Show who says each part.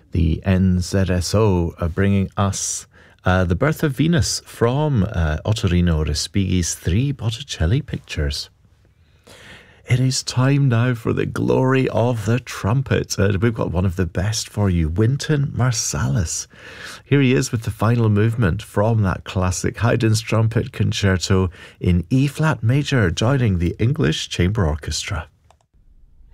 Speaker 1: The NZSO bringing us The Birth of Venus from Ottorino Respighi's 3 Botticelli pictures. It is time now for the glory of the trumpet. We've got one of the best for you, Wynton Marsalis. Here he is with the final movement from that classic Haydn's Trumpet Concerto in E-flat major, joining the English Chamber Orchestra.